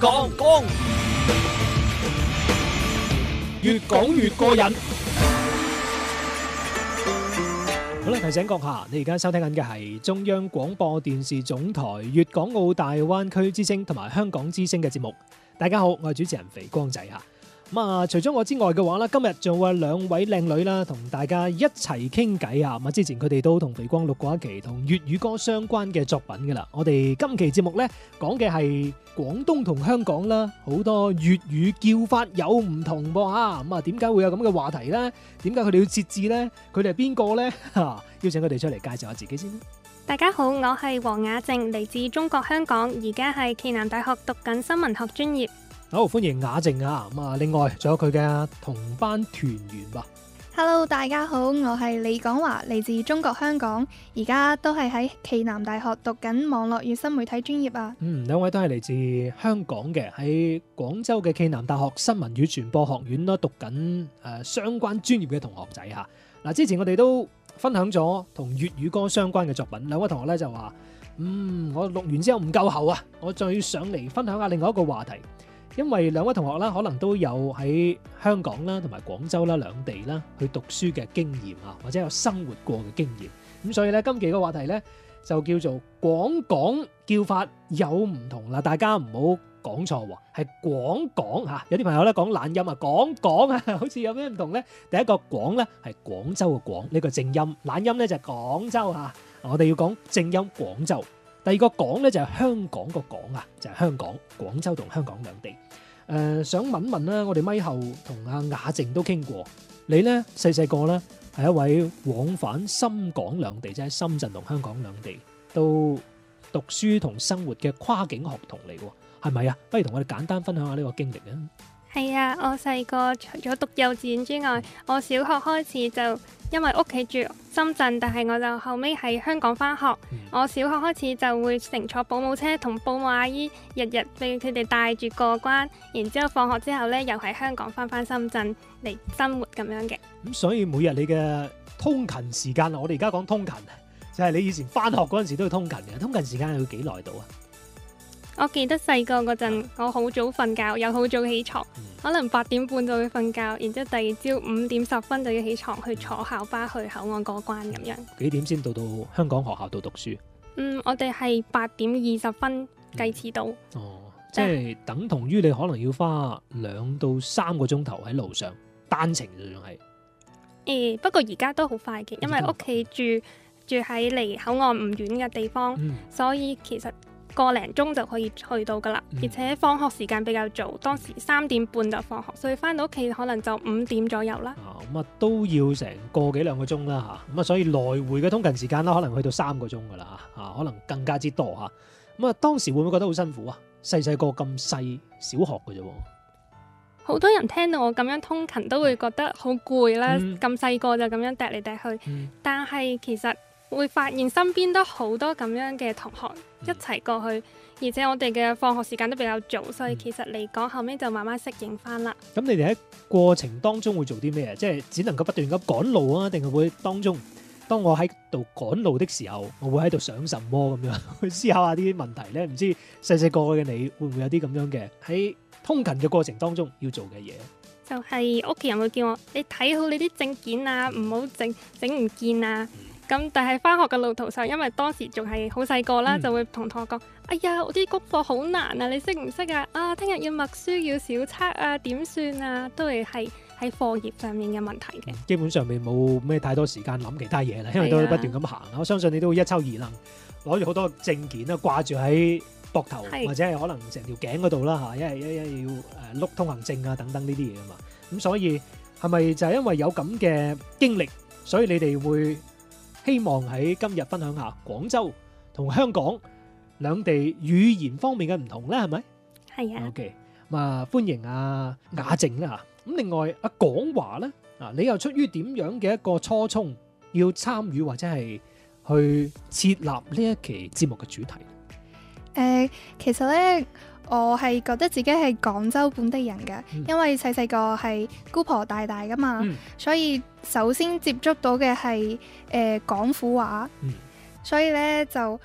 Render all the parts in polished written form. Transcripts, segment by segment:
講，越講越過癮。好啦，提醒閣下，你而家收聽緊嘅係中央廣播電視總台粵港澳大灣區之聲同埋香港之聲嘅節目。大家好，我係主持人肥光仔嚇。除咗我之外嘅話咧，今日仲有兩位靚女啦，同大家一齊傾偈啊！之前佢哋都同肥光錄過一期同粵語歌相關嘅作品噶啦。我哋今期節目咧講嘅係廣東同香港啦，好多粵語叫法有唔同噃嚇。點解會有咁嘅話題咧？點解佢哋要設置咧？佢哋係邊個咧？邀請佢哋出嚟介紹下自己先。 大家好，我係黃雅靜，嚟自中國香港，而家係暨南大學讀緊新聞學專業。 好，歡迎雅靜啊！另外仲有佢嘅同班團員吧。 Hello， 大家好，我係李廣華，嚟自中國香港，而家都係喺暨南大學讀緊網絡與新媒體專業啊。 兩位都係嚟自香港嘅，喺廣州嘅暨南大學新聞與傳播學院啦，讀緊相關專業嘅同學仔嚇。之前我哋都分享咗同粵語歌相關嘅作品，兩位同學咧就話：我錄完之後唔夠喉啊，我再上嚟分享下另外一個話題。因為兩位同學啦，可能都有喺香港啦同埋廣州啦兩地啦去讀書嘅經驗啊，或者有生活過嘅經驗。咁所以咧，今期嘅話題咧就叫做廣港叫法有唔同啦，大家唔好講錯喎，係廣港嚇。有啲朋友咧講懶音啊，廣港啊，好似有咩唔同咧？第一個廣咧係廣州嘅廣，呢個正音；懶音咧就係廣州嚇。我哋要講正音廣州。第二個港咧就係香港個港啊，就係香港、廣州同香港兩地。想問問啦，我哋咪後同阿雅靜都傾過，你咧細個咧係一位往返深港兩地，即係深圳同香港兩地都讀書同生活嘅跨境學童嚟喎，係咪啊？不如同我哋簡單分享下呢個經歷啊！ 係啊，我細個除咗讀幼稚園之外，我小學開始就因為屋企住深圳，但係我就後尾喺香港返學。我小學開始就會乘坐保姆車同保姆阿姨日日俾佢哋帶住過關，然之後放學之後呢，又喺香港返深圳嚟生活咁樣嘅。 咁所以每日你嘅通勤時間，我哋而家講通勤，就係你以前返學嗰陣時都要通勤嘅，通勤時間要幾耐到啊？ 我記得細個嗰陣，我好早瞓覺，又好早起床，可能8點半就會瞓覺，然之後第二朝5點10分就要起床去坐校巴去口岸過關咁樣。 幾點先到香港學校度讀書？ 我哋係8點20分計遲到。 即係等同於你可能要花2到3個鐘頭喺路上單程仲係。 不過而家都好快嘅，因為屋企住喺離口岸唔遠嘅地方，所以其實個零鐘就可以去到噶啦，而且放學時間比較早，當時3點半就放學，所以翻到屋企可能就5點左右啦。 都要成個幾兩個鐘啦嚇，所以來回嘅通勤時間啦，可能去到3個鐘噶啦嚇，可能更加之多嚇。當時會唔會覺得好辛苦啊？細個咁細小學嘅啫喎。 好多人聽到我咁樣通勤都會覺得好攰啦，咁細個就咁樣趯嚟趯去，但係其實會發現身邊都好多咁樣嘅同學一齊過去，而且我哋嘅放學時間都比較早，所以其實嚟講後尾就慢慢適應翻啦。 咁你哋喺過程當中會做啲咩啊？即係只能夠不斷咁趕路啊，定係會當我喺度趕路的時候，我會喺度想什麼咁樣去思考下啲問題咧？唔知細個嘅你會唔會有啲咁樣嘅喺通勤嘅過程當中要做嘅嘢？ 就係屋企人會叫我你睇好你啲證件啊，唔好整唔見啊。咁但係返學嘅路途上，因為當時仲係好細個啦，就會同同學講：哎呀，我啲功課好難啊，你識唔識啊？聽日要默書要小測啊，點算啊？都係喺課業上面嘅問題嘅。 基本上未冇咩太多時間諗其他嘢啦，因為都不斷咁行。我相信你都會一抽二掕，攞住好多證件啊，掛住喺膊頭或者係可能成條頸嗰度啦嚇，一要碌通行證啊等等呢啲嘢啊嘛。咁所以係咪就係因為有咁嘅經歷，所以你哋會希望喺今日分享下廣州同香港兩地語言方面嘅唔同咧？係咪？ 係啊。 OK，歡迎阿雅靜啦嚇。咁另外阿廣華咧，你又出於點樣嘅一個初衷要參與或者係去設立呢一期節目嘅主題？ 其實咧，我係覺得自己係廣州本地人嘅，因為細個係姑婆大噶嘛，所以首先接觸到嘅係廣府話，所以咧就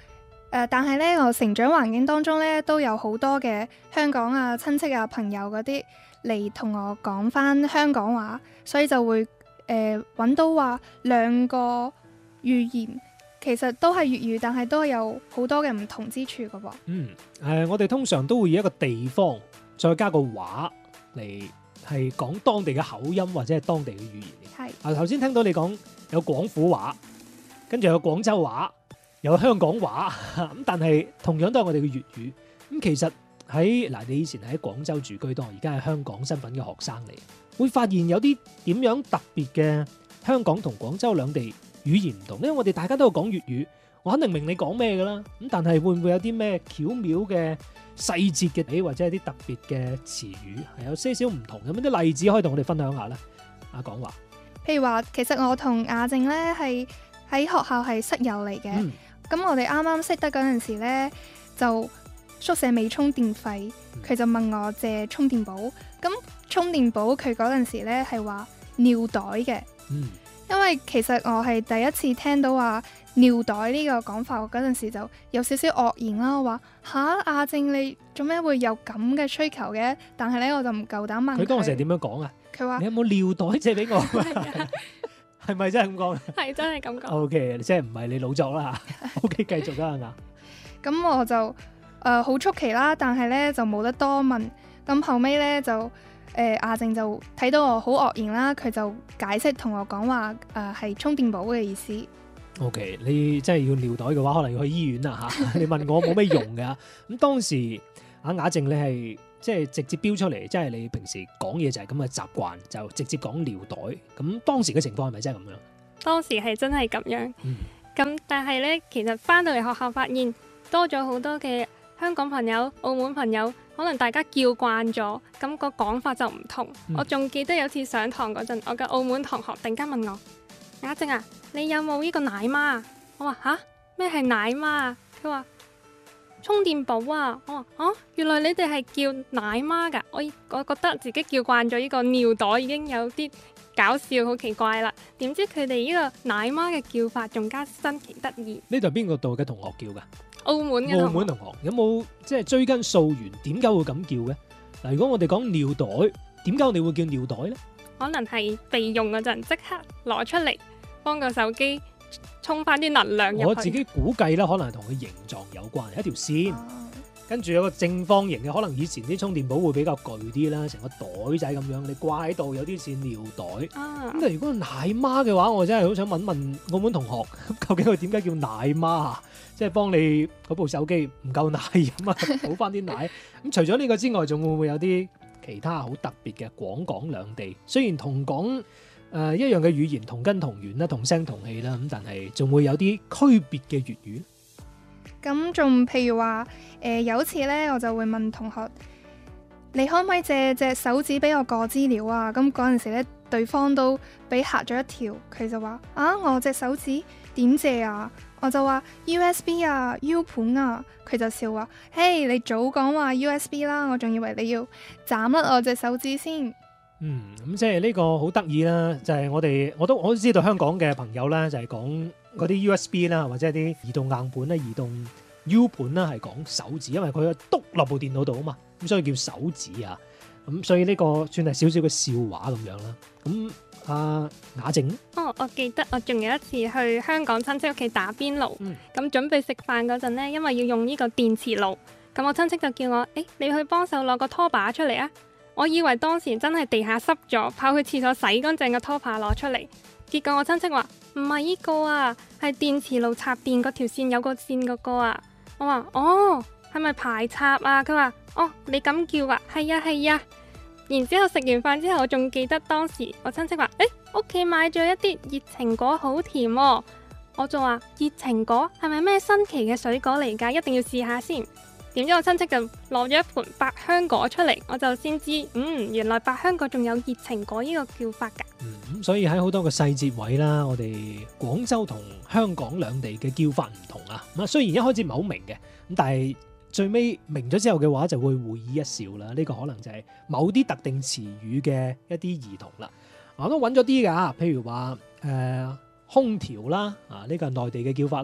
但係咧，我成長環境當中咧，都有好多嘅香港啊親戚啊朋友嗰啲嚟同我講翻香港話，所以就會揾到話兩個語言其實都係粵語，但係都有好多嘅唔同之處㗎喎。 我哋通常都會以一個地方再加個話嚟係講當地嘅口音或者係當地嘅語言。 係頭先聽到你講有廣府話，跟住有廣州話，有香港話咁，但係同樣都係我哋嘅粵語。咁其實你以前喺廣州住居多，而家係香港身份嘅學生嚟，會發現有啲點樣特別嘅香港同廣州兩地語言唔同，因為我哋大家都係講粵語，我肯定明你講咩㗎啦。咁但係會唔會有啲咩巧妙嘅細節嘅或者係啲特別嘅詞語係有些少唔同？有冇啲例子可以同我哋分享下咧？講話， 譬如話，其實我同阿靜咧係喺學校係室友嚟嘅。咁我哋啱啱識得嗰陣時咧，就宿舍未充電費，佢就問我借充電寶。咁充電寶佢嗰陣時咧係話尿袋嘅。因為其實我係第一次聽到話尿袋呢個講法，我嗰陣時就有少少愕然啦。我話吓，阿靜你做咩會有咁嘅需求嘅？但係咧我就唔夠膽問佢。 佢當時係點樣講啊？佢話：你有冇尿袋借俾我？係咪真係咁講？ 係真係咁講。 OK， 即係唔係你老作啦？OK， 繼續啦。 咁我就好出奇啦，但係咧就冇得多問。咁後尾咧就阿靜就睇到我好愕然啦，佢就解釋同我講話係充電寶嘅意思。 OK， 你真係要尿袋嘅話，可能要去醫院啦嚇。你問我冇咩用嘅。咁當時雅靜你係即係直接標出嚟，即係你平時講嘢就係咁嘅習慣，就直接講尿袋。咁當時嘅情況係咪真係咁樣？ 當時係真係咁樣。咁但係咧，其實翻到嚟學校發現多咗好多嘅香港朋友、澳門朋友，可能大家叫慣咗，咁個講法就唔同。我仲記得有次上堂嗰陣，我嘅澳門同學突然間問我：雅靜啊，你有冇呢個奶媽啊？我話吓，咩係奶媽啊？佢話充電寶啊！我話原來你哋係叫奶媽㗎。我覺得自己叫慣咗呢個尿袋已經有啲搞笑，好奇怪啦。點知佢哋呢個奶媽嘅叫法仲加新奇得意。 呢度係邊個度嘅同學叫㗎？ 澳門嘅澳門同學有冇即係追根溯源？點解會咁叫嘅？嗱，如果我哋講尿袋，點解我哋會叫尿袋呢？ 可能係備用嗰陣即刻攞出嚟，幫個手機充翻啲能量入去。 我自己估計啦，可能係同佢形狀有關，一條線，跟住有個正方形嘅，可能以前啲充電寶會比較巨啲啦，成個袋仔咁樣，你掛喺度有啲似尿袋。咁但係如果奶媽嘅話，我真係好想問問澳門同學，究竟佢點解叫奶媽啊？即係幫你嗰部手機唔夠奶咁啊，補翻啲奶。咁除咗呢個之外，仲會唔會有啲其他好特別嘅廣港兩地？雖然同講一樣嘅語言，同根同源啦，同聲同氣啦，咁但係仲會有啲區別嘅粵語。 咁仲譬如話有一次咧，我就會問同學：你可唔可以借隻手指俾我過資料啊？咁嗰陣時咧，對方都俾嚇咗一跳，佢就話：我隻手指點借啊？我就話 USB 啊 U 盤啊，佢就笑話：嘿，你早講話 USB 啦，我仲以為你要斬甩我隻手指先。 咁即係呢個好得意啦，就係我都知道香港嘅朋友啦，就係講嗰啲 USB 啦，或者係啲移動硬盤啦、移動 U 盤啦，係講手指，因為佢篤落部電腦度啊嘛，咁所以叫手指啊。咁所以呢個算係少少嘅笑話咁樣啦。咁雅靜， 我記得我仲有一次去香港親戚屋企打邊爐，咁準備食飯嗰陣呢，因為要用呢個電磁爐，咁我親戚就叫我，你去幫手攞個拖把出嚟啊！我以為當時真係地下濕咗，跑去廁所洗乾淨個拖把攞出嚟，結果我親戚話唔係呢個啊，係電磁爐插電嗰條線有個線嗰個啊！我話係咪排插啊？佢話你咁叫啊？係啊係啊！然之後食完飯之後，我仲記得當時我親戚話：屋企買咗一啲熱情果好甜喎。我就話：熱情果係咪咩新奇嘅水果嚟㗎？一定要試下先。點知我親戚就攞咗一盤百香果出嚟，我就先知，原來百香果仲有熱情果呢個叫法㗎。 所以喺好多個細節位啦，我哋廣州同香港兩地嘅叫法唔同啊。咁雖然一開始唔係好明嘅，咁但係最尾明咗之後嘅話，就會會意一笑啦。呢個可能就係某啲特定詞語嘅一啲異同啦。我都揾咗啲㗎，譬如話空調啦，呢個係內地嘅叫法啦。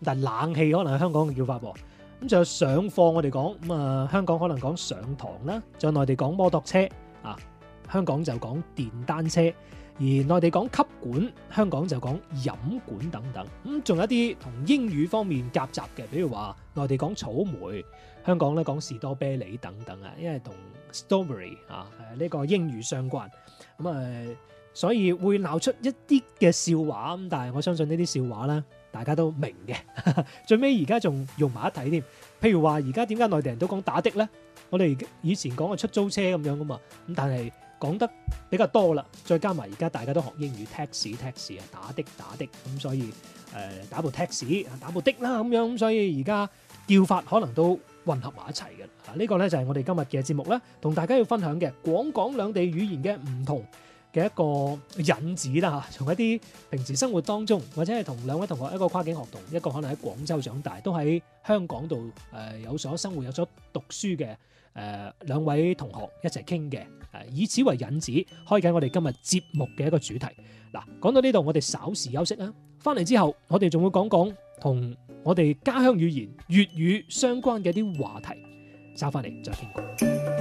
但係冷氣可能係香港嘅叫法噃。咁仲有上課我哋講咁啊，香港可能講上堂啦，仲有內地講摩托車啊，香港就講電單車，而內地講吸管，香港就講飲管等等。咁仲有一啲同英語方面夾雜嘅，比如話內地講草莓，香港咧講士多啤梨等等啊，因為同 strawberry 啊呢個英語相關。咁所以會鬧出一啲嘅笑話，咁但係我相信呢啲笑話咧，大家都明嘅。最尾而家仲用埋一體添，譬如話而家點解內地人都講打的咧？我哋以前講嘅出租車咁樣噶嘛，咁但係講得比較多啦，再加埋而家大家都學英語 taxi 啊，打的，咁所以打部 taxi 打部的啦咁樣，咁所以而家叫法可能都混合埋一齊嘅。呢個咧就係我哋今日嘅節目啦，同大家要分享嘅廣港兩地語言嘅唔同嘅一個引子啦嚇，從一啲平時生活當中，或者係同兩位同學一個跨境學童，一個可能喺廣州長大，都喺香港度有所生活、有所讀書嘅兩位同學一齊傾嘅，以此為引子，開緊我哋今日節目嘅一個主題。嗱，講到呢度，我哋稍時休息啦，翻嚟之後，我哋仲會講講同我哋家鄉語言粵語相關嘅一啲話題，稍翻嚟再傾過。